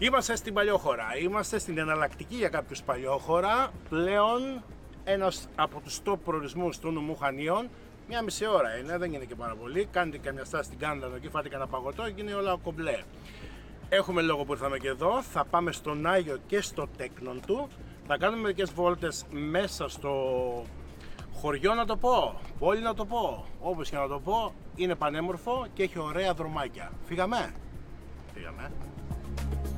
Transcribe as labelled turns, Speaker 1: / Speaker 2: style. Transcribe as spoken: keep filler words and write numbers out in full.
Speaker 1: Είμαστε στην Παλιόχώρα, είμαστε στην εναλλακτική για κάποιους Παλιόχώρα, πλέον ένας από τους top προορισμούς του νομού Χανίων. Μια μισή ώρα είναι, δεν είναι και πάρα πολύ. Κάντε καμιά στάση στην Κάνδανο και φάτε κανένα παγωτό και είναι όλα κομπλέ. Έχουμε λόγο που ήρθαμε και εδώ, θα πάμε στον Άγιο και στο Τέκνον του. Θα κάνουμε μερικές βόλτες μέσα στο χωριό να το πω, πόλη να το πω, όπως και να το πω. Είναι πανέμορφο και έχει ωραία δρομάκια. Φύγαμε! Φύγαμε!